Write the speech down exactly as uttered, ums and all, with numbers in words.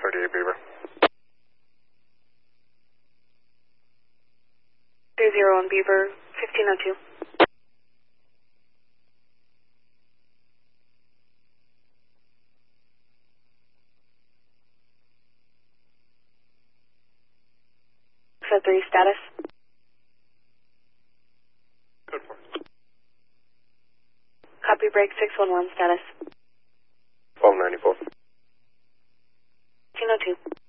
thirty-eight Beaver. three zero one Beaver, fifteen oh two. Set three status. Good for. Copy break six one one status. twelve ninety-four. fifteen oh two.